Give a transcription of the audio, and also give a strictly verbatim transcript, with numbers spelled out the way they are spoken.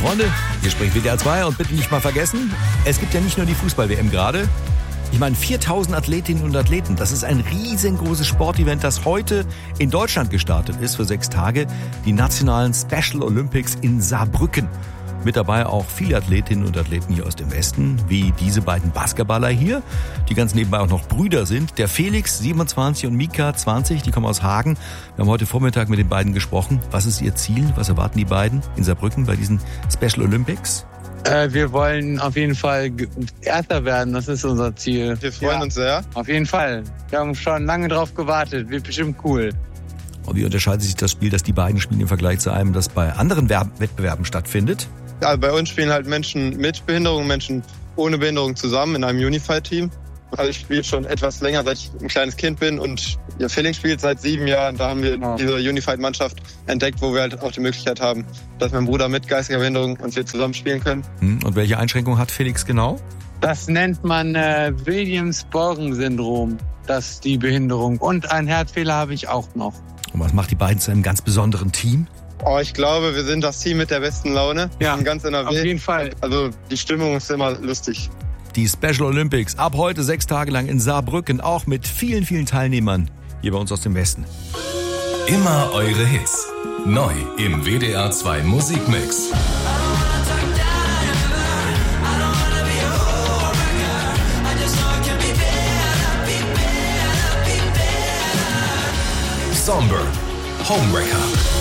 Freunde, hier spricht W D R zwei und bitte nicht mal vergessen, es gibt ja nicht nur die Fußball-W M gerade. Ich meine, viertausend Athletinnen und Athleten, das ist ein riesengroßes Sportevent, das heute in Deutschland gestartet ist für sechs Tage. Die nationalen Special Olympics in Saarbrücken. Mit dabei auch viele Athletinnen und Athleten hier aus dem Westen, wie diese beiden Basketballer hier, die ganz nebenbei auch noch Brüder sind. Der Felix, siebenundzwanzig, und Mika, zwanzig, die kommen aus Hagen. Wir haben heute Vormittag mit den beiden gesprochen. Was ist ihr Ziel? Was erwarten die beiden in Saarbrücken bei diesen Special Olympics? Äh, wir wollen auf jeden Fall Erster werden, das ist unser Ziel. Wir freuen ja, uns sehr. Auf jeden Fall. Wir haben schon lange drauf gewartet, wird bestimmt cool. Und wie unterscheidet sich das Spiel, das die beiden spielen im Vergleich zu einem, das bei anderen Wettbewerben stattfindet? Also bei uns spielen halt Menschen mit Behinderung, Menschen ohne Behinderung zusammen in einem Unified-Team. Also ich spiele schon etwas länger, seit ich ein kleines Kind bin, und ja, Felix spielt seit sieben Jahren. Da haben wir Ja. diese Unified-Mannschaft entdeckt, wo wir halt auch die Möglichkeit haben, dass mein Bruder mit geistiger Behinderung und wir zusammen spielen können. Und welche Einschränkung hat Felix genau? Das nennt man äh, Williams-Borgen-Syndrom, das ist die Behinderung. Und einen Herzfehler habe ich auch noch. Und was macht die beiden zu einem ganz besonderen Team? Oh, ich glaube, wir sind das Team mit der besten Laune. Ja, in ganz N R W. auf jeden Fall. Also die Stimmung ist immer lustig. Die Special Olympics ab heute sechs Tage lang in Saarbrücken, auch mit vielen, vielen Teilnehmern hier bei uns aus dem Westen. Immer eure Hits. Neu im W D R zwei Musikmix. Somber, Homewrecker.